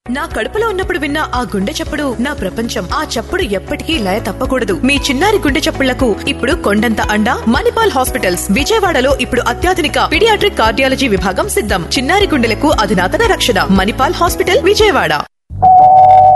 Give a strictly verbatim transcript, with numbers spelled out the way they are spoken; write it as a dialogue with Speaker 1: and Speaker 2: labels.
Speaker 1: నా కడుపులో ఉన్నప్పుడు విన్న ఆ గుండె చప్పుడు నా ప్రపంచం. ఆ చప్పుడు ఎప్పటికీ లయ తప్పకూడదు. మీ చిన్నారి గుండె చప్పుళ్లకు ఇప్పుడు కొండంత అండ మణిపాల్ హాస్పిటల్స్. విజయవాడలో ఇప్పుడు అత్యాధునిక పీడియాట్రిక్ కార్డియాలజీ విభాగం సిద్ధం. చిన్నారి గుండెలకు అధునాతన రక్షణ. మణిపాల్ హాస్పిటల్, విజయవాడ.